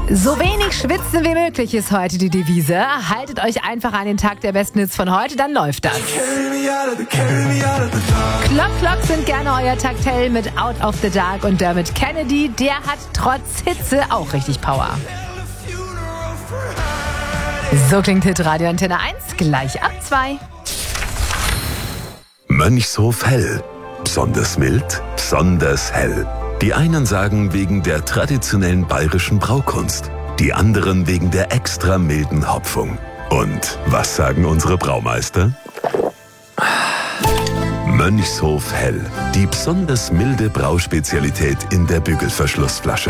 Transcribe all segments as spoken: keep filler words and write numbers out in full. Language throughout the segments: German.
So wenig schwitzen wie möglich ist heute die Devise. Haltet euch einfach an den Tag der besten Hits von heute, dann läuft das. Clock Clock sind gerne euer Taktel mit Out of the Dark und Dermot Kennedy. Der hat trotz Hitze auch richtig Power. So klingt Hitradio Antenne eins, gleich ab zwei. Mönchshof Hell. Besonders mild, besonders hell. Die einen sagen wegen der traditionellen bayerischen Braukunst, die anderen wegen der extra milden Hopfung. Und was sagen unsere Braumeister? Mönchshof Hell, die besonders milde Brauspezialität in der Bügelverschlussflasche.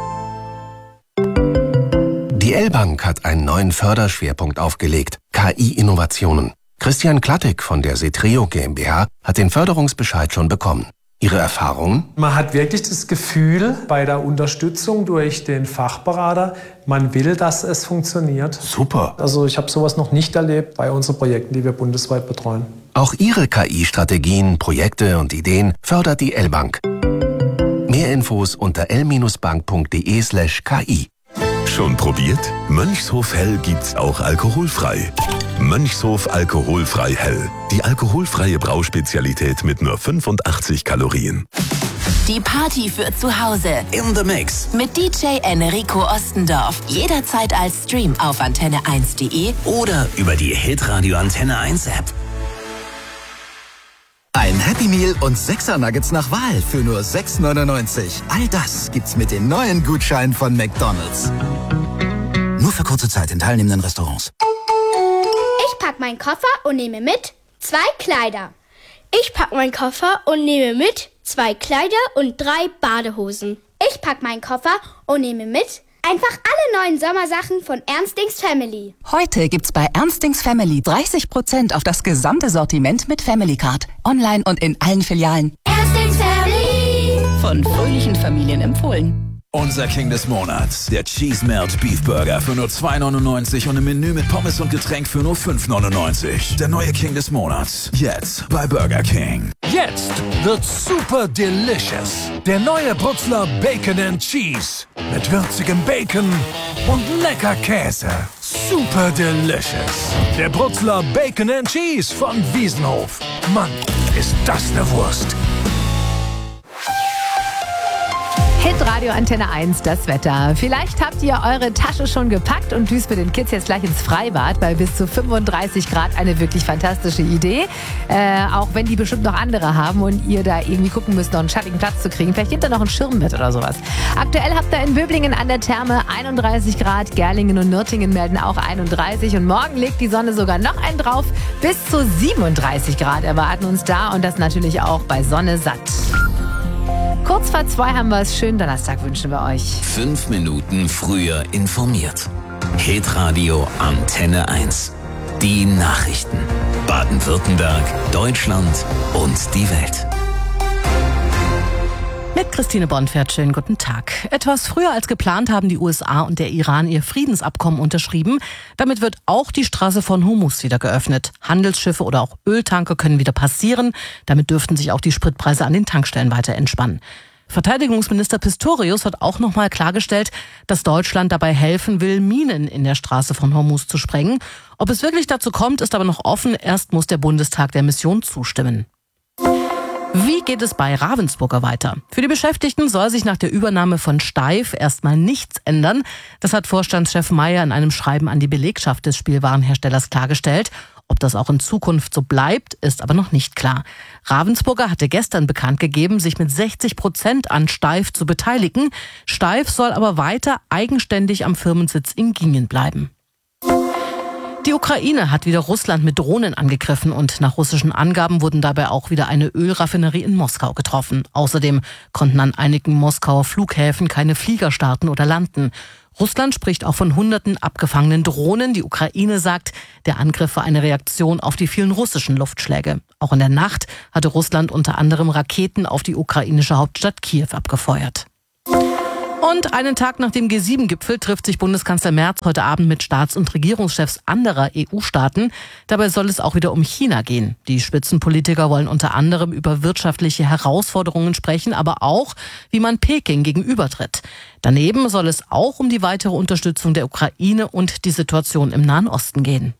Die L-Bank hat einen neuen Förderschwerpunkt aufgelegt, K I-Innovationen. Christian Klattek von der Setreo GmbH hat den Förderungsbescheid schon bekommen. Ihre Erfahrungen? Man hat wirklich das Gefühl bei der Unterstützung durch den Fachberater, man will, dass es funktioniert. Super. Also ich habe sowas noch nicht erlebt bei unseren Projekten, die wir bundesweit betreuen. Auch Ihre K I-Strategien, Projekte und Ideen fördert die L-Bank. Mehr Infos unter l bank punkt de slash k i. Schon probiert? Mönchshof Hell gibt's auch alkoholfrei. Mönchshof Alkoholfrei Hell. Die alkoholfreie Brauspezialität mit nur fünfundachtzig Kalorien. Die Party für zu Hause. In the Mix. Mit D J Enrico Ostendorf. Jederzeit als Stream auf antenne eins punkt de. Oder über die Hitradio Antenne eins App. Ein Happy Meal und sechser Nuggets nach Wahl für nur sechs neunundneunzig. All das gibt's mit den neuen Gutscheinen von McDonald's. Nur für kurze Zeit in teilnehmenden Restaurants. Ich pack meinen Koffer und nehme mit zwei Kleider. Ich pack meinen Koffer und nehme mit zwei Kleider und drei Badehosen. Ich pack meinen Koffer und nehme mit einfach alle neuen Sommersachen von Ernstings Family. Heute gibt's bei Ernstings Family dreißig Prozent auf das gesamte Sortiment mit Family Card. Online und in allen Filialen. Ernstings Family. Von fröhlichen Familien empfohlen. Unser King des Monats, der Cheese Melt Beef Burger für nur zwei neunundneunzig und im Menü mit Pommes und Getränk für nur fünf neunundneunzig. Der neue King des Monats, jetzt bei Burger King. Jetzt wird super delicious. Der neue Brutzler Bacon and Cheese. Mit würzigem Bacon und lecker Käse. Super delicious. Der Brutzler Bacon and Cheese von Wiesenhof. Mann, ist das eine Wurst. Hitradio Antenne eins, das Wetter. Vielleicht habt ihr eure Tasche schon gepackt und düst mit den Kids jetzt gleich ins Freibad bei bis zu fünfunddreißig Grad. Eine wirklich fantastische Idee. Äh, auch wenn die bestimmt noch andere haben und ihr da irgendwie gucken müsst, noch einen schattigen Platz zu kriegen. Vielleicht gibt da noch ein Schirm mit oder sowas. Aktuell habt ihr in Böblingen an der Therme einunddreißig Grad. Gerlingen und Nürtingen melden auch einunddreißig. Und morgen legt die Sonne sogar noch einen drauf. Bis zu siebenunddreißig Grad erwarten uns da. Und das natürlich auch bei Sonne satt. Kurz vor zwei haben wir es. Schönen Donnerstag wünschen wir euch. Fünf Minuten früher informiert. Hitradio Antenne eins. Die Nachrichten. Baden-Württemberg, Deutschland und die Welt. Mit Christine Bonfert, schönen guten Tag. Etwas früher als geplant haben die U S A und der Iran ihr Friedensabkommen unterschrieben. Damit wird auch die Straße von Hormuz wieder geöffnet. Handelsschiffe oder auch Öltanker können wieder passieren. Damit dürften sich auch die Spritpreise an den Tankstellen weiter entspannen. Verteidigungsminister Pistorius hat auch nochmal klargestellt, dass Deutschland dabei helfen will, Minen in der Straße von Hormuz zu sprengen. Ob es wirklich dazu kommt, ist aber noch offen. Erst muss der Bundestag der Mission zustimmen. Wie geht es bei Ravensburger weiter? Für die Beschäftigten soll sich nach der Übernahme von Steif erstmal nichts ändern. Das hat Vorstandschef Meyer in einem Schreiben an die Belegschaft des Spielwarenherstellers klargestellt. Ob das auch in Zukunft so bleibt, ist aber noch nicht klar. Ravensburger hatte gestern bekannt gegeben, sich mit sechzig Prozent an Steif zu beteiligen. Steif soll aber weiter eigenständig am Firmensitz in Gingen bleiben. Die Ukraine hat wieder Russland mit Drohnen angegriffen und nach russischen Angaben wurden dabei auch wieder eine Ölraffinerie in Moskau getroffen. Außerdem konnten an einigen Moskauer Flughäfen keine Flieger starten oder landen. Russland spricht auch von hunderten abgefangenen Drohnen. Die Ukraine sagt, der Angriff war eine Reaktion auf die vielen russischen Luftschläge. Auch in der Nacht hatte Russland unter anderem Raketen auf die ukrainische Hauptstadt Kiew abgefeuert. Und einen Tag nach dem G sieben Gipfel trifft sich Bundeskanzler Merz heute Abend mit Staats- und Regierungschefs anderer E U-Staaten. Dabei soll es auch wieder um China gehen. Die Spitzenpolitiker wollen unter anderem über wirtschaftliche Herausforderungen sprechen, aber auch, wie man Peking gegenübertritt. Daneben soll es auch um die weitere Unterstützung der Ukraine und die Situation im Nahen Osten gehen.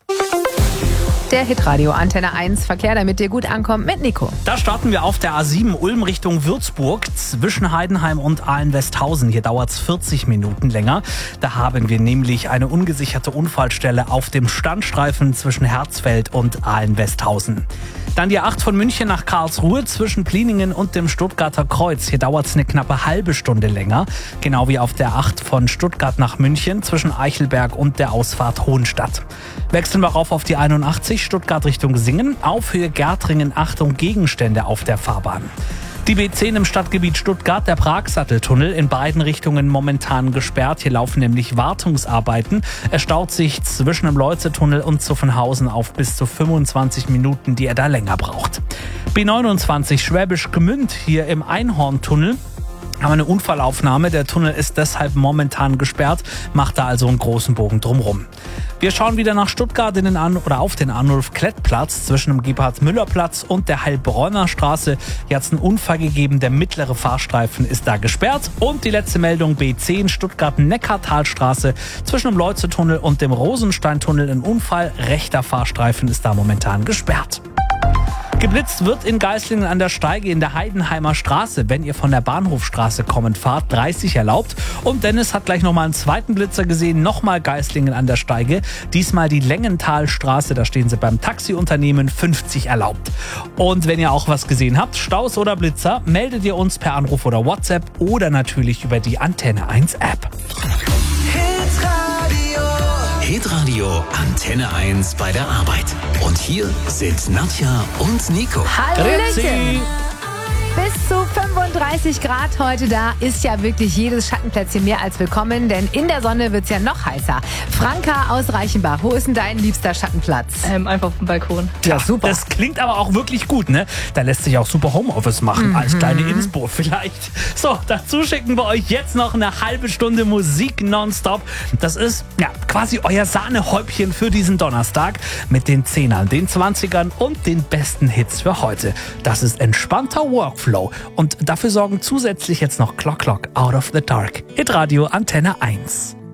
Der Hitradio Antenne eins Verkehr, damit dir gut ankommt, mit Nico. Da starten wir auf der A sieben Ulm Richtung Würzburg zwischen Heidenheim und Ahlen-Westhausen. Hier dauert es vierzig Minuten länger. Da haben wir nämlich eine ungesicherte Unfallstelle auf dem Standstreifen zwischen Herzfeld und Ahlen-Westhausen. Dann die A acht von München nach Karlsruhe zwischen Pliningen und dem Stuttgarter Kreuz. Hier dauert es eine knappe halbe Stunde länger. Genau wie auf der A acht von Stuttgart nach München zwischen Eichelberg und der Ausfahrt Hohenstadt. Wechseln wir rauf auf die einundachtzig Stuttgart Richtung Singen. Auf Höhe Gärtringen, Achtung, Gegenstände auf der Fahrbahn. Die B zehn im Stadtgebiet Stuttgart, der Pragsatteltunnel, in beiden Richtungen momentan gesperrt. Hier laufen nämlich Wartungsarbeiten. Es staut sich zwischen dem Leuze-Tunnel und Zuffenhausen auf bis zu fünfundzwanzig Minuten, die er da länger braucht. B neunundzwanzig Schwäbisch Gmünd, hier im Einhorntunnel. Haben eine Unfallaufnahme. Der Tunnel ist deshalb momentan gesperrt, macht da also einen großen Bogen drumherum. Wir schauen wieder nach Stuttgart in den An- oder auf den Arnulf-Klett-Platz zwischen dem Gebhard-Müller-Platz und der Heilbronner Straße. Hier hat es einen Unfall gegeben. Der mittlere Fahrstreifen ist da gesperrt. Und die letzte Meldung B zehn Stuttgart-Neckartalstraße zwischen dem Leuze-Tunnel und dem Rosenstein-Tunnel. Ein Unfall. Rechter Fahrstreifen ist da momentan gesperrt. Geblitzt wird in Geislingen an der Steige in der Heidenheimer Straße. Wenn ihr von der Bahnhofstraße kommend fahrt, dreißig erlaubt. Und Dennis hat gleich nochmal einen zweiten Blitzer gesehen. Nochmal Geislingen an der Steige. Diesmal die Längentalstraße. Da stehen sie beim Taxiunternehmen, fünfzig erlaubt. Und wenn ihr auch was gesehen habt, Staus oder Blitzer, meldet ihr uns per Anruf oder WhatsApp oder natürlich über die Antenne eins App. Hitradio Antenne eins bei der Arbeit. Und hier sind Nadja und Nico. Hallöchen! Bis zu fünfunddreißig Grad heute da ist ja wirklich jedes Schattenplätzchen mehr als willkommen, denn in der Sonne wird's ja noch heißer. Franka aus Reichenbach, wo ist denn dein liebster Schattenplatz? Ähm, einfach auf dem Balkon. Ja, super. Das klingt aber auch wirklich gut, ne? Da lässt sich auch super Homeoffice machen, mhm. als kleine Inspo vielleicht. So, dazu schicken wir euch jetzt noch eine halbe Stunde Musik nonstop. Das ist ja quasi euer Sahnehäubchen für diesen Donnerstag mit den Zehnern, den Zwanzigern und den besten Hits für heute. Das ist entspannter Workflow. Und dafür sorgen zusätzlich jetzt noch Clock Clock Out of the Dark. Hitradio Antenne eins.